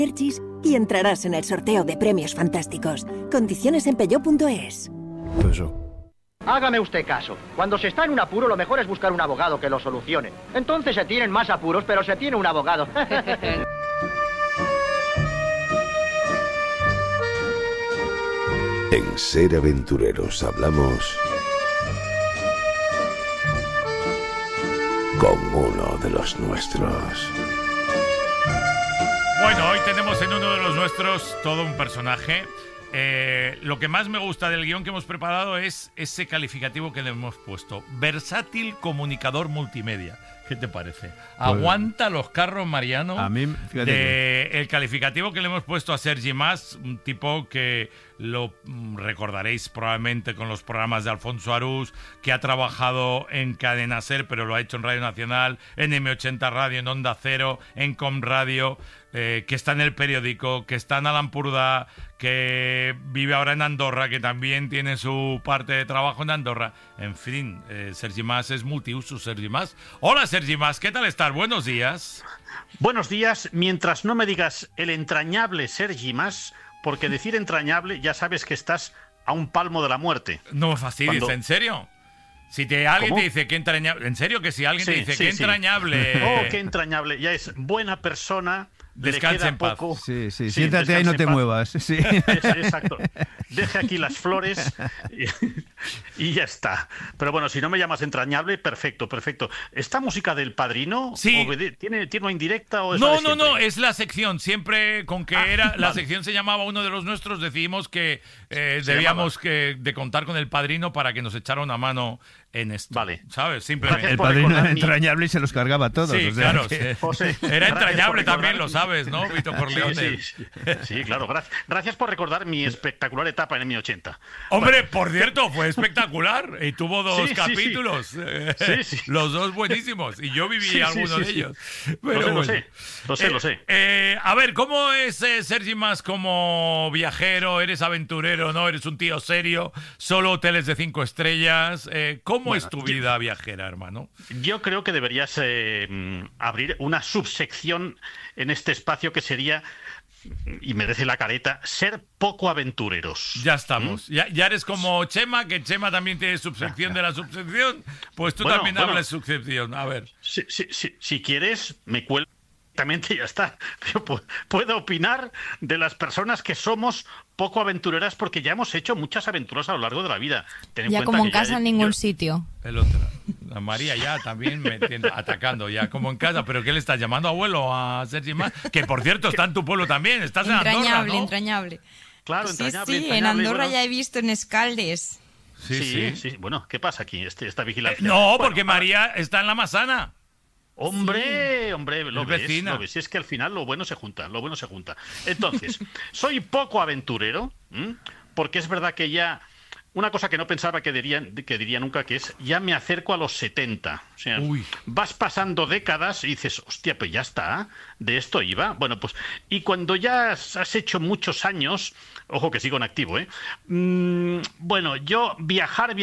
Energies y entrarás en el sorteo de premios fantásticos. Condiciones en peugeot.es. Hágame usted caso. Cuando se está en un apuro, lo mejor es buscar un abogado que lo solucione. Entonces se tienen más apuros, pero se tiene un abogado. En Ser Aventureros hablamos con uno de los nuestros. Bueno, hoy tenemos en uno de los nuestros todo un personaje. Lo que más me gusta del guión que hemos preparado es ese calificativo que le hemos puesto. Versátil comunicador multimedia. ¿Qué te parece? Pues, aguanta los carros, Mariano. A mí, fíjate. El calificativo que le hemos puesto a Sergi Mas, un tipo que lo recordaréis probablemente con los programas de Alfonso Arús, que ha trabajado en Cadena Ser, pero lo ha hecho en Radio Nacional, en M80 Radio, en Onda Cero, en Com Radio, que está en El Periódico, que está en Alampurdá, que vive ahora en Andorra, que también tiene su parte de trabajo en Andorra. En fin, Sergi Mas es multiuso, Sergi Mas. Hola, Sergi Mas, ¿qué tal estás? Buenos días. Buenos días, mientras no me digas el entrañable Sergi Mas, porque decir entrañable ya sabes que estás a un palmo de la muerte. No me fastidies, ¿en serio? Si alguien ¿Cómo? te dice que entrañable... ¿En serio que si alguien te dice sí, que entrañable... Oh, qué entrañable. Ya es buena persona... Descansa en paz. Poco. Sí, siéntate ahí y no te muevas. Sí. Exacto. Deje aquí las flores y ya está. Pero bueno, si no me llamas entrañable, perfecto. ¿Esta música del Padrino sí. ¿tiene una indirecta o es No, es la sección. Siempre con que la vale. sección se llamaba uno de los nuestros, decidimos que debíamos de contar con el Padrino para que nos echara una mano en esto. Vale. ¿Sabes? Simplemente. El Padrino era entrañable y se los cargaba a todos. Sí, o sea claro. que... José, era entrañable también, lo sabes, ¿no? Vito Corleone. Sí, claro. Gracias por recordar mi espectacular etapa en M80. Hombre, por cierto, fue espectacular. Y tuvo dos capítulos. Sí. Los dos buenísimos. Y yo viví alguno de ellos. Pero lo sé. A ver, ¿cómo es Sergi Mas como viajero? ¿Eres aventurero, no? ¿Eres un tío serio? ¿Solo hoteles de 5 estrellas? ¿Cómo es tu vida viajera, hermano? Yo creo que deberías abrir una subsección en este espacio que sería, y merece la careta, ser poco aventureros. Ya estamos. Ya eres como Chema, que Chema también tiene subsección de la subsección. Pues tú también hablas subsección. A ver. Si quieres, me cuelgo. Y ya está. Yo puedo opinar de las personas que somos poco aventureras porque ya hemos hecho muchas aventuras a lo largo de la vida. Ya como en casa en ningún sitio. El otro. La María ya también me tiene atacando ya como en casa. ¿Pero qué le estás llamando abuelo a Sergi Mas? Que por cierto está en tu pueblo también. Estás en Andorra, ¿no? Entrañable. Claro, sí, entrañable. En Andorra ya he visto en Escaldes. Sí. Bueno, ¿qué pasa aquí? Esta vigilancia. No, porque María está en la Masana. Hombre, lo ves. Si es que al final lo bueno se junta. Entonces, soy poco aventurero, porque es verdad que ya... Una cosa que no pensaba que diría nunca, que es, ya me acerco a los 70. O sea, vas pasando décadas y dices, hostia, pues ya está, de esto iba. Bueno, pues, y cuando ya has hecho muchos años, ojo que sigo en activo, bueno, yo viajar,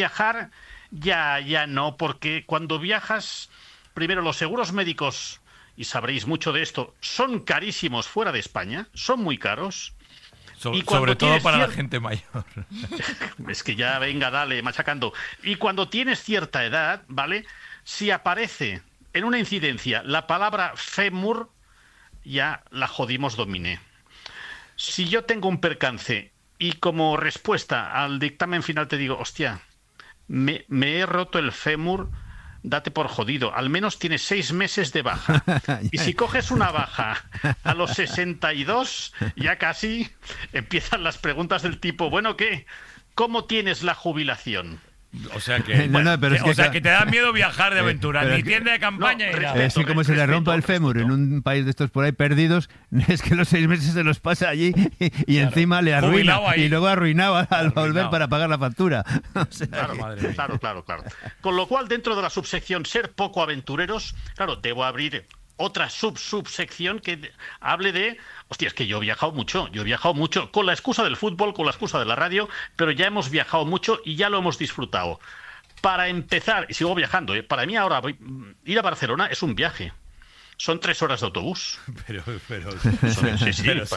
ya no, porque cuando viajas... Primero, los seguros médicos, y sabréis mucho de esto, son carísimos fuera de España, son muy caros. Sobre todo para la gente mayor. Es que ya, venga, dale, machacando. Y cuando tienes cierta edad, ¿vale? Si aparece en una incidencia la palabra fémur, ya la jodimos dominé. Si yo tengo un percance y como respuesta al dictamen final te digo, hostia, me he roto el fémur... Date por jodido, al menos tienes 6 meses de baja. Y si coges una baja a los 62, ya casi empiezan las preguntas del tipo, bueno, ¿qué? ¿Cómo tienes la jubilación? O sea que, que te da miedo viajar de aventura, ni tienda de campaña ni nada. Así como se le rompa el fémur en un país de estos por ahí perdidos, es que los 6 meses se los pasa allí y encima le arruina y luego arruinaba al volver para pagar la factura. O sea, claro. Con lo cual, dentro de la subsección ser poco aventureros, claro, debo abrir otra subsección que hable de... Hostia, es que yo he viajado mucho, con la excusa del fútbol, con la excusa de la radio, pero ya hemos viajado mucho y ya lo hemos disfrutado. Para empezar, y sigo viajando, para mí ahora ir a Barcelona es un viaje. Son 3 horas de autobús. Pero sí, pero